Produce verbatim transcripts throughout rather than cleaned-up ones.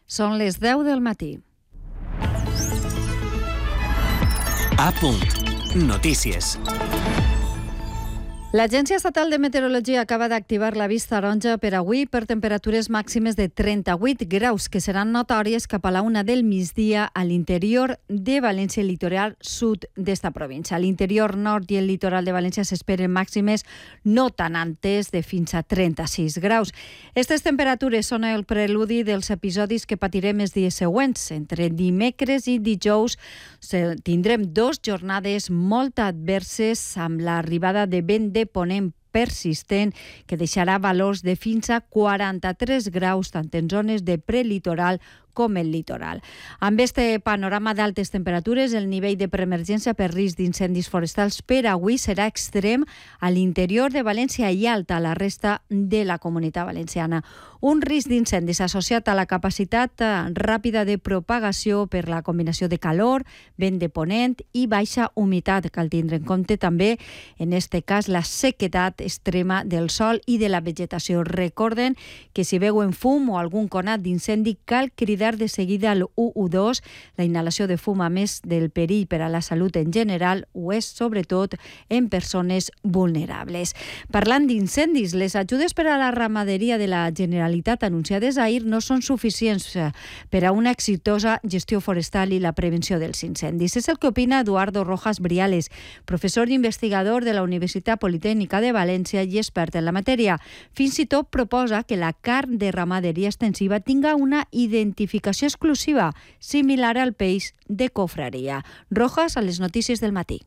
Són les deu del matí. A punt. Notícies. L'Agència Estatal de Meteorologia acaba d'activar l'avís taronja per avui per temperatures màximes de trenta-vuit graus, que seran notòries cap a la una del migdia a l'interior de València i el litoral sud d'esta província. A l'interior nord i el litoral de València s'esperen màximes no tan altes, de fins a trenta-sis graus. Aquestes temperatures són el preludi dels episodis que patirem els dies següents. Entre dimecres i dijous tindrem dos jornades molt adverses amb l'arribada de vent de ponent persistent que deixarà valors de fins a quaranta-tres graus tant en zones de prelitoral com el litoral. Amb este panorama d'altes temperatures, el nivell de preemergència per risc d'incendis forestals per avui serà extrem a l'interior de València i alt a la resta de la Comunitat Valenciana. Un risc d'incendis associat a la capacitat ràpida de propagació per la combinació de calor, vent de ponent i baixa humitat. Cal tindre en compte també, en este cas, la sequedat extrema del sòl i de la vegetació. Recorden que si veuen fum o algun conat d'incendi, cal cridar de seguida al u u dos. La inhalació de fum, a més del perill per a la salut en general, ho és sobretot en persones vulnerables. Parlant d'incendis, les ajudes per a la ramaderia de la Generalitat anunciades ahir no són suficients per a una exitosa gestió forestal i la prevenció dels incendis. És el que opina Eduardo Rojas Briales, professor i investigador de la Universitat Politècnica de València i expert en la matèria. Fins i tot proposa que la carn de ramaderia extensiva tinga una identificació exclusiva, similar al peix de cofreria. Rojas, a les notícies del matí.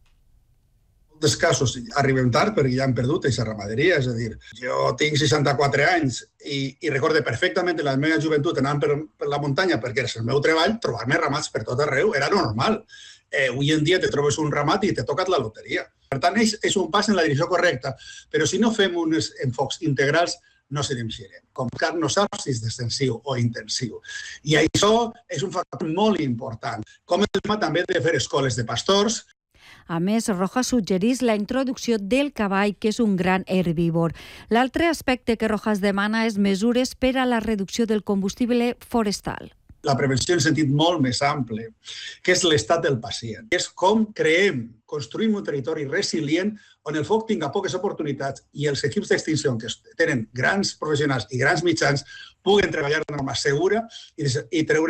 En molts casos arribem tard perquè ja hem perdut aquesta ramaderia, és a dir, jo tinc seixanta-quatre anys i, i recorde perfectament en la meva joventut anant per, per la muntanya perquè és el meu treball, trobar-me ramats per tot arreu era normal. Eh, avui en dia te trobes un ramat i te tocat la loteria. Per tant, és, és un pas en la direcció correcta, però si no fem uns enfocs integrals no s'iniciarem, com carnosàpsis d'extensiu o intensiu. I això és un factor molt important, com el tema també de fer escoles de pastors. A més, Rojas suggerís la introducció del cavall, que és un gran herbívor. L'altre aspecte que Rojas demana és mesures per a la reducció del combustible forestal. La prevenció en sentit molt més ample, que és l'estat del pacient. És com creem, construïm un territori resilient on el foc tinga poques oportunitats i els equips d'extinció que tenen grans professionals i grans mitjans puguen treballar de forma segura i treure